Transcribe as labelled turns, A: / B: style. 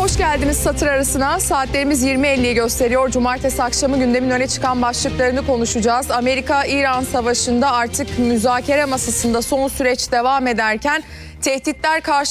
A: hoş geldiniz satır arasına. Saatlerimiz 20.50'yi gösteriyor. Cumartesi akşamı gündemin öne çıkan başlıklarını konuşacağız. Amerika-İran savaşında artık müzakere masasında son süreç devam ederken tehditler karşı